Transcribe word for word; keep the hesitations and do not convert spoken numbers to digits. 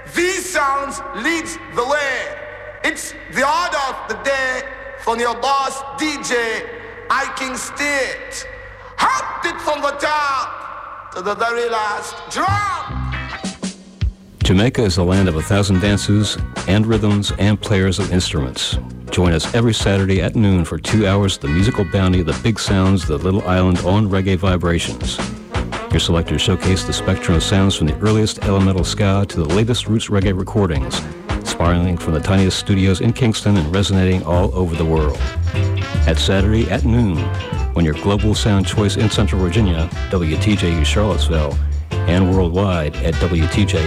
these sounds leads the way. It's the order of the day from your boss D J, I King State. Hopped it from the top to the very last drop. Jamaica is the land of a thousand dances and rhythms and players of instruments. Join us every Saturday at noon for two hours of the musical bounty of the big sounds of the little island on reggae vibrations. Your selectors showcase the spectrum of sounds from the earliest elemental ska to the latest roots reggae recordings, spiraling from the tiniest studios in Kingston and resonating all over the world. At Saturday at noon, when your global sound choice in Central Virginia, W T J U Charlottesville, and worldwide at W T J